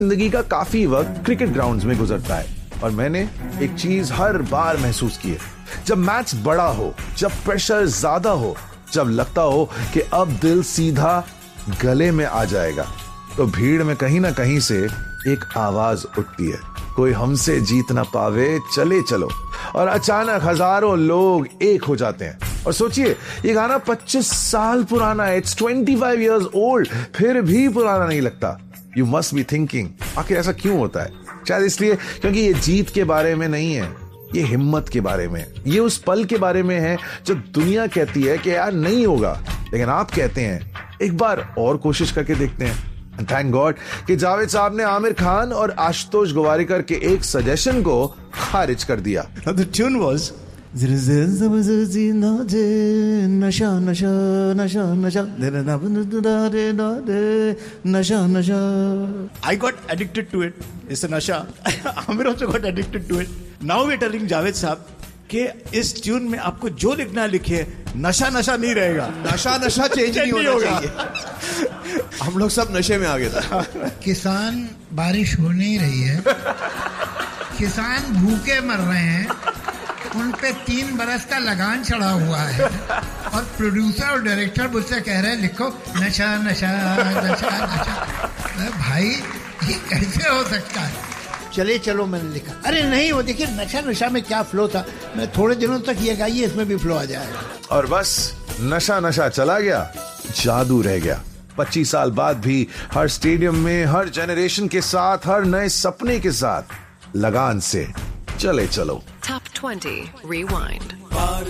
जिंदगी का काफी वक्त क्रिकेट ग्राउंड्स में गुजरता है और मैंने एक चीज हर बार महसूस की है, जब मैच बड़ा हो, जब प्रेशर ज्यादा हो, जब लगता हो कि अब दिल सीधा गले में आ जाएगा, तो भीड़ में कहीं ना कहीं से एक आवाज उठती है, कोई हमसे जीत ना पावे, चले चलो। और अचानक हजारों लोग एक हो जाते हैं। और सोचिए, ये गाना 25 साल पुराना है, इट्स 25 years old, फिर भी पुराना नहीं लगता। यू मस्ट बी थिंकिंग, आखिर ऐसा क्यों होता है? शायद इसलिए क्योंकि ये जीत के बारे में नहीं है, ये हिम्मत के बारे में, ये उस पल के बारे में है जब दुनिया कहती है कि यार नहीं होगा, लेकिन आप कहते हैं एक बार और कोशिश करके देखते हैं। थैंक गॉड कि जावेद साहब ने आमिर खान और आशुतोष गोवारिकर के एक सजेशन को खारिज कर दिया। The tune was नशा नशा नशा नशा नशा नशा. I got addicted to it. It's a nasha. Amir also got addicted to it. Now we're telling Javed साहब कि इस ट्यून में आपको जो लिखना है लिखिए, नशा नशा नहीं रहेगा, नशा नशा चेंज नहीं होना चाहिए। हम लोग सब नशे में आ गए थे। किसान, बारिश हो नहीं रही है, किसान भूखे मर रहे हैं, उन पे 3 बरस का लगान चढ़ा हुआ है और प्रोड्यूसर और डायरेक्टर मुझसे कह रहे हैं लिखो नशा नशा नशा नशा। भाई ये कैसे हो सकता है? चले चलो मैंने लिखा, अरे नहीं वो देखिए नशा नशा में क्या फ्लो था, मैं थोड़े दिनों तक ये गाइए इसमें भी फ्लो आ जाएगा। और बस नशा नशा चला गया, जादू रह गया। 25 साल बाद भी हर स्टेडियम में, हर जनरेशन के साथ, हर नए सपने के साथ लगान से चले चलो। Top 20 Rewind.